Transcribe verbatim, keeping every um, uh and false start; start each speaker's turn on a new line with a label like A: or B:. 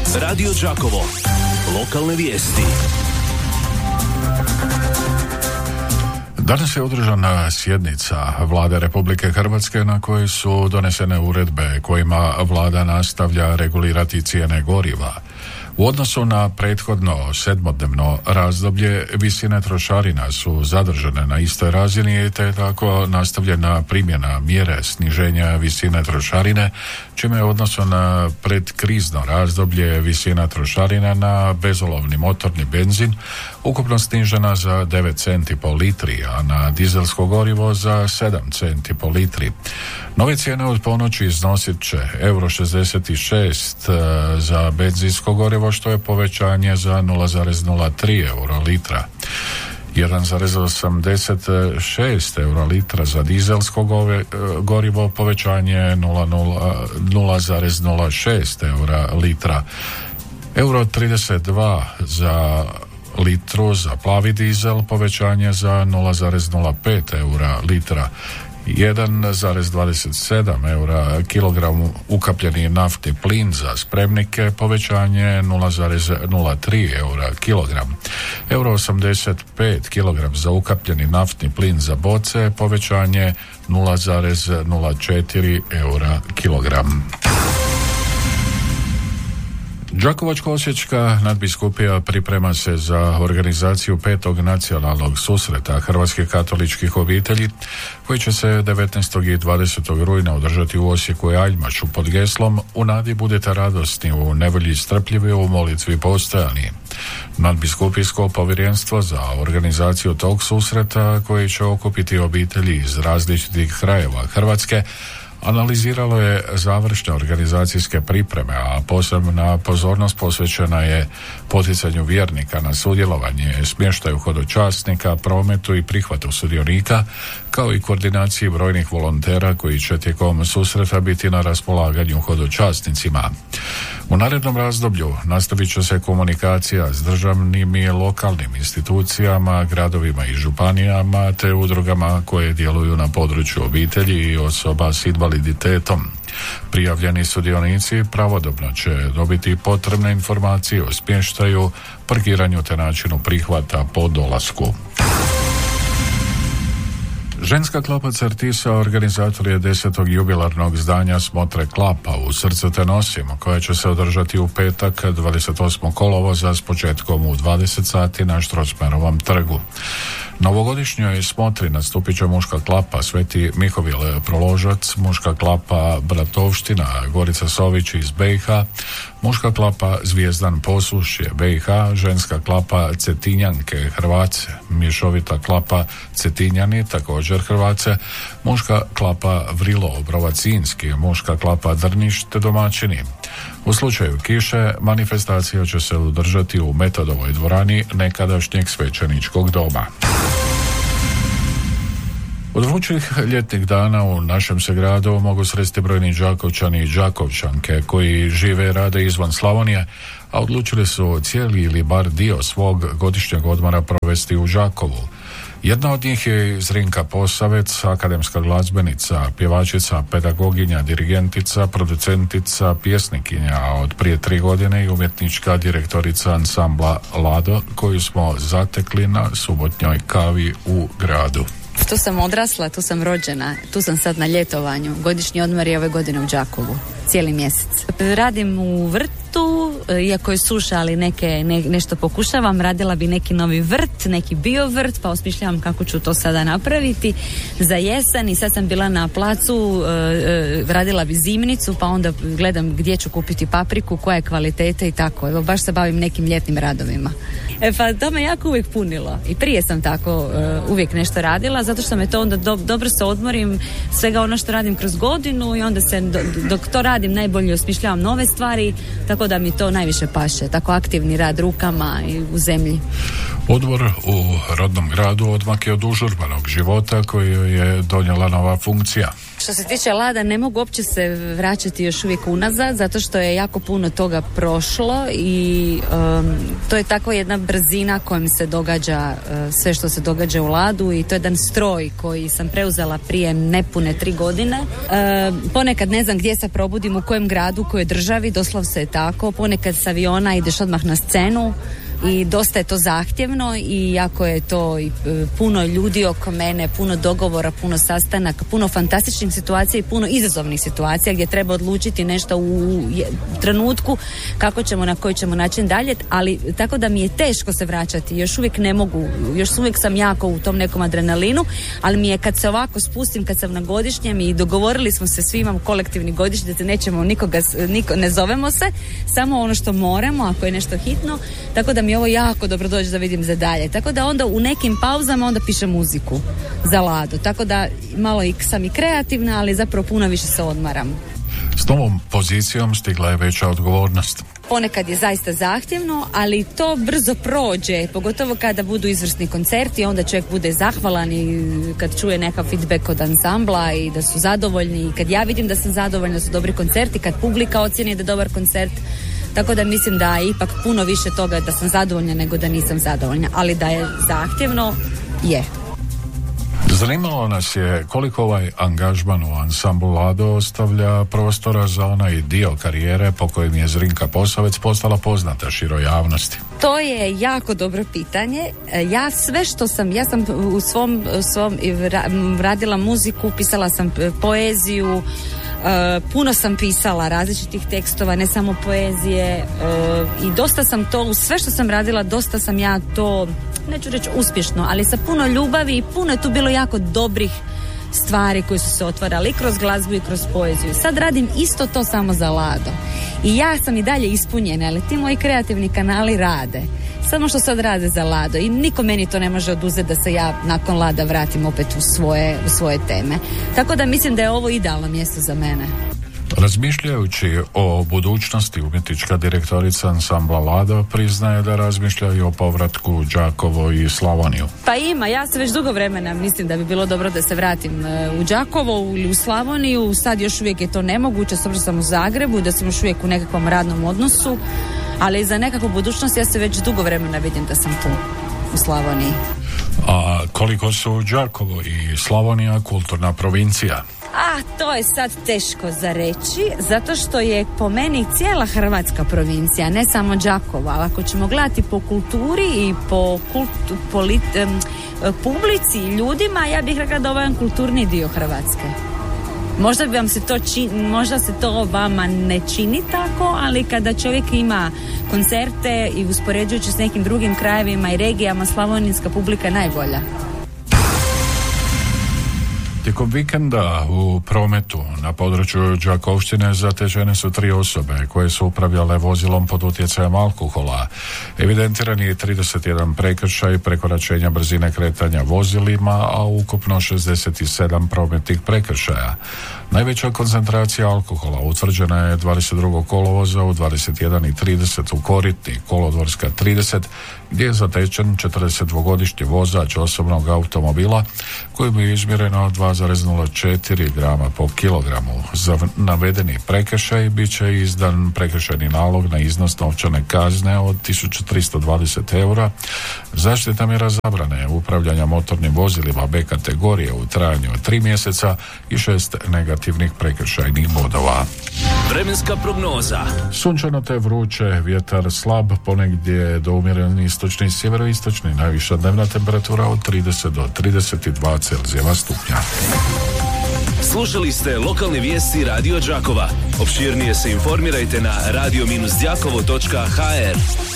A: Radio Đakovo. Lokalne vijesti.
B: Danas je održana sjednica Vlade Republike Hrvatske na kojoj su donesene uredbe kojima vlada nastavlja regulirati cijene goriva. U odnosu na prethodno sedmodnevno razdoblje visine trošarina su zadržane na istoj razini te je tako nastavljena primjena mjere sniženja visine trošarine, čime je u odnosu na predkrizno razdoblje visina trošarina na bezolovni motorni benzin ukupno snižena za devet centi po litri, a na dizelsko gorivo za sedam centi po litri. Nove cijene od ponoći iznosit će euro šezdeset šest za benzinsko gorivo, što je povećanje za nula zarez nula tri euro litra. jedan zarez osamdeset šest euro litra za dizelsko gorivo, povećanje nula zarez nula šest euro litra. Euro trideset dva za litru za plavi dizel, povećanje za nula zarez nula pet euro litra. jedan zarez dvadeset sedam eura kilogram ukapljeni naftni plin za spremnike, povećanje nula zarez nula tri eura kilogram. Euro osamdeset pet kilogram za ukapljeni naftni plin za boce, povećanje nula zarez nula četiri eura kilogram. Đakovačko-osječka nadbiskupija priprema se za organizaciju petog nacionalnog susreta hrvatskih katoličkih obitelji, koji će se devetnaestog i dvadesetog rujna održati u Osijeku i Aljmašu pod geslom "U nadi budete radosni, u nevolji strpljivi, u molitvi postojani". Nadbiskupijsko povjerenstvo za organizaciju tog susreta, koji će okupiti obitelji iz različitih krajeva Hrvatske, analiziralo je završne organizacijske pripreme, a posebna pozornost posvećena je poticanju vjernika na sudjelovanje, smještaju hodočasnika, prometu i prihvatu sudionika, kao i koordinaciji brojnih volontera koji će tijekom susreta biti na raspolaganju hodočasnicima. U narednom razdoblju nastavit će se komunikacija s državnim i lokalnim institucijama, gradovima i županijama te udrugama koje djeluju na području obitelji i osoba s invaliditetom. Prijavljeni sudionici pravodobno će dobiti potrebne informacije o smještaju, parkiranju te načinu prihvata po dolasku. Ženska klapa Certisa organizator je desetog jubilarnog izdanja Smotre klapa U srcu te nosimo, koja će se održati u petak dvadeset osmog kolovoza s početkom u dvadeset sati na Strossmayerovom trgu. Novogodišnjoj smotri nastupit će muška klapa Sveti Mihovil Proložac, muška klapa Bratovština Gorica Sović iz B i H, muška klapa Zvijezdan Posušje B i H, ženska klapa Cetinjanke Hrvace, mješovita klapa Cetinjani također Hrvace, muška klapa Vrilo Obrovacinski, muška klapa Drniš te domaćini. U slučaju kiše manifestacija će se održati u Metodovoj dvorani nekadašnjeg svećeničkog doma. Od vrućih ljetnih dana u našem se gradu mogu sresti brojni Đakovčani i Đakovčanke koji žive i rade izvan Slavonije, a odlučili su cijeli ili bar dio svog godišnjeg odmora provesti u Đakovu. Jedna od njih je Zrinka Posavec, akademska glazbenica, pjevačica, pedagoginja, dirigentica, producentica, pjesnikinja, a od prije tri godine i umjetnička direktorica ansambla Lado, koju smo zatekli na subotnjoj kavi u gradu.
C: Tu sam odrasla, tu sam rođena, tu sam sad na ljetovanju. Godišnji odmor je ove godine u Đakovu, cijeli mjesec. Radim u vrtu, iako je suša, ali neke, ne, nešto pokušavam. Radila bi neki novi vrt, neki bio vrt, pa osmišljavam kako ću to sada napraviti za jesen. I sad sam bila na placu, radila bi zimnicu, pa onda gledam gdje ću kupiti papriku, koja je kvalitete i tako. Evo, baš se bavim nekim ljetnim radovima. E pa to me jako uvijek punilo. I prije sam tako uvijek nešto radila, zato što me to onda do, dobro se odmorim svega ono što radim kroz godinu i onda se do, dok to radim najbolje osmišljavam nove stvari, tako da mi to najviše paše, tako aktivni rad rukama i u zemlji.
B: Odmor u rodnom gradu odmak je od užurbanog života koji je donijela nova funkcija.
C: Što se tiče Lada, ne mogu uopće se vraćati još uvijek unazad, zato što je jako puno toga prošlo i um, to je tako jedna brzina kojom se događa uh, sve što se događa u Ladu i to je jedan stroj koji sam preuzela prije nepune tri godine. Uh, ponekad ne znam gdje se probudim, u kojem gradu, u kojoj državi, doslovce je tako. teško, ponekad s aviona ideš odmah na scenu i dosta je to zahtjevno i jako je to i puno ljudi oko mene, puno dogovora, puno sastanaka, puno fantastičnih situacija i puno izazovnih situacija gdje treba odlučiti nešto u trenutku kako ćemo, na koji ćemo način dalje, ali tako da mi je teško se vraćati, još uvijek ne mogu, još uvijek sam jako u tom nekom adrenalinu, ali mi je kad se ovako spustim, kad sam na godišnjem i dogovorili smo se, svi imamo kolektivni godišnjice, nećemo nikoga, niko, ne zovemo se, samo ono što moramo, ako je nešto hitno, tako da mi ovo jako dobro dođe da vidim za dalje. Tako da onda u nekim pauzama onda pišem muziku za Lado. Tako da malo i sam i kreativna, ali zapravo puno više se odmaram.
B: S novom pozicijom stigla je veća odgovornost.
C: Ponekad je zaista zahtjevno, ali to brzo prođe, pogotovo kada budu izvrsni koncerti, onda čovjek bude zahvalan i kad čuje neka feedback od ansambla i da su zadovoljni i kad ja vidim da sam zadovoljna, da su dobri koncerti, kad publika ocjeni da je dobar koncert. Tako da mislim da je ipak puno više toga da sam zadovoljna nego da nisam zadovoljna, ali da je zahtjevno, je.
B: Zanimalo nas je koliko ovaj angažman u ansamblu Lado ostavlja prostora za onaj dio karijere po kojem je Zrinka Posavec postala poznata široj javnosti.
C: To je jako dobro pitanje. Ja sve što sam, ja sam u svom, svom radila muziku, pisala sam poeziju, Uh, puno sam pisala različitih tekstova, ne samo poezije, uh, i dosta sam to, sve što sam radila, dosta sam ja to, neću reći uspješno, ali sa puno ljubavi i puno je tu bilo jako dobrih stvari koje su se otvarale i kroz glazbu i kroz poeziju. Sad radim isto to samo za Lado. I ja sam i dalje ispunjena, ali ti moji kreativni kanali rade. Samo što sad rade za Lado i niko meni to ne može oduzeti da se ja nakon Lada vratim opet u svoje, u svoje teme. Tako da mislim da je ovo idealno mjesto za mene.
B: Razmišljajući o budućnosti, umjetnička direktorica ansambla Lado priznaje da razmišlja i o povratku u Đakovo i Slavoniju.
C: Pa ima, ja se već dugo vremena mislim da bi bilo dobro da se vratim u Đakovo ili u Slavoniju. Sad još uvijek je to nemoguće, s obzirom da sam u Zagrebu, da sam još uvijek u nekakvom radnom odnosu, ali za nekakvu budućnost ja se već dugo vremena vidim da sam tu u Slavoniji.
B: A koliko su Đakovo i Slavonija kulturna provincija?
C: A, to je sad teško za reći, zato što je po meni cijela Hrvatska provincija, ne samo Đakovo, ali ako ćemo gledati po kulturi i po kultu, polit, um, publici i ljudima, ja bih rekla da ovo je jedan kulturni dio Hrvatske. Možda bi vam se to čini, možda se to vama ne čini tako, ali kada čovjek ima koncerte i uspoređujući s nekim drugim krajevima i regijama, slavonijska publika je najbolja.
B: Tijekom vikenda u prometu na području Đakovštine zatečene su tri osobe koje su upravljale vozilom pod utjecajem alkohola. Evidentiran je trideset jedan prekršaj prekoračenja brzine kretanja vozilima, a ukupno šezdeset sedam prometnih prekršaja. Najveća koncentracija alkohola utvrđena je dvadeset drugog kolovoza u dvadeset jedan i trideset u Koritni, kolodvorska trideset, gdje je zatečen četrdesetdvogodišnji vozač osobnog automobila kojim je izmjereno dva zarez nula četiri grama po kilogramu. Za navedeni prekršaj bit će izdan prekršajni nalog na iznos novčane kazne od tisuću tristo dvadeset eura, zaštitna mjera zabrane upravljanja motornim vozilima B kategorije u trajanju od tri mjeseca i šest negativnih prekršajnih bodova.
A: Vremenska prognoza.
B: Sunčano te vruće, vjetar slab, ponegdje do umjereni istočni i sjeveroistočni, najviša dnevna temperatura od trideset do trideset dva Celzijeva stupnja.
A: Slušali ste lokalne vijesti Radio Đakova. Opširnije se informirajte na radio dash đakovo točka ha er.